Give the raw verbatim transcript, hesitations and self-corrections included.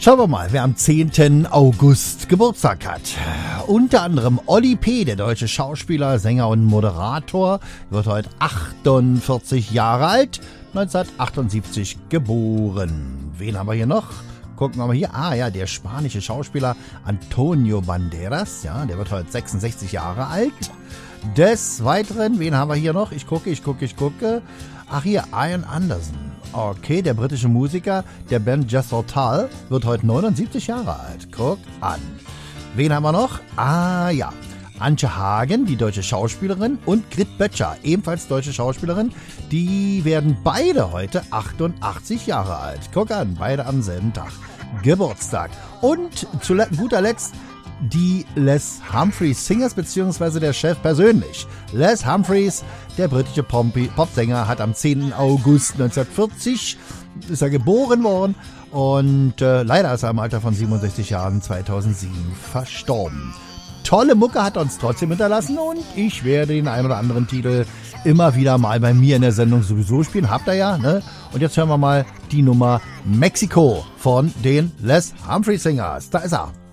Schauen wir mal, wer am zehnten August Geburtstag hat. Unter anderem Olli P., der deutsche Schauspieler, Sänger und Moderator, wird heute achtundvierzig Jahre alt, neunzehnhundertachtundsiebzig geboren. Wen haben wir hier noch? Gucken wir mal hier. Ah ja, der spanische Schauspieler Antonio Banderas, ja, der wird heute sechsundsechzig Jahre alt. Des Weiteren, wen haben wir hier noch? Ich gucke, ich gucke, ich gucke. Ach hier, Ian Anderson. Okay, der britische Musiker, der Ben Jethro Tull, wird heute neunundsiebzig Jahre alt. Guck an. Wen haben wir noch? Ah ja, Antje Hagen, die deutsche Schauspielerin, und Grit Böttcher, ebenfalls deutsche Schauspielerin. Die werden beide heute achtundachtzig Jahre alt. Guck an, beide am selben Tag Geburtstag. Und zu guter Letzt die Les Humphreys Singers, beziehungsweise der Chef persönlich. Les Humphreys, der britische Popsänger, hat am zehnten August neunzehnhundertvierzig ist er geboren worden und äh, leider ist er im Alter von siebenundsechzig Jahren zweitausendsieben verstorben. Tolle Mucke hat er uns trotzdem hinterlassen und ich werde den einen oder anderen Titel immer wieder mal bei mir in der Sendung sowieso spielen. Habt ihr ja, ne? Und jetzt hören wir mal die Nummer Mexico von den Les Humphreys Singers. Da ist er.